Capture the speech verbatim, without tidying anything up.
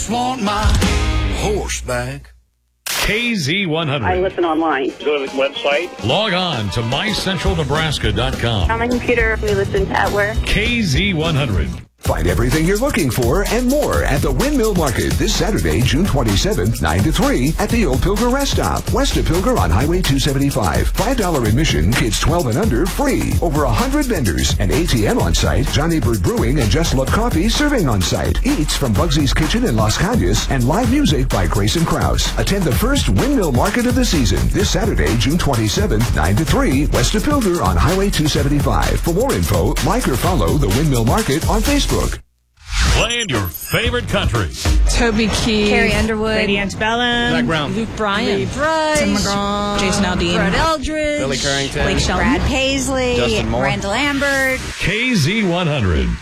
just want my horse back. K Z one hundred. I listen online. Go to the website. Log on to my central nebraska dot com. On my computer, we listen at work. K Z one hundred. Find everything you're looking for and more at the Windmill Market this Saturday, June twenty-seventh, nine to three at the Old Pilger Rest Stop, west of Pilger on Highway two seventy-five. five dollars admission, kids twelve and under, free. Over one hundred vendors, an A T M on site, Johnny Bird Brewing and Just Love Coffee serving on site, eats from Bugsy's Kitchen in Las Cañas, and live music by Grayson Krause. Attend the first Windmill Market of the season this Saturday, June twenty-seventh, nine to three, west of Pilger on Highway two seventy-five. For more info, like or follow the Windmill Market on Facebook. Playing your favorite country. Toby Keith, Carrie Underwood, Lady Antebellum, Zach Brown, Luke Bryan, Lee Brice, Tim McGraw, Jason Aldean, Fred Eldridge, Billy Currington, Blake Shelton, Brad Paisley, Justin Moore, Miranda Lambert. K Z one hundred.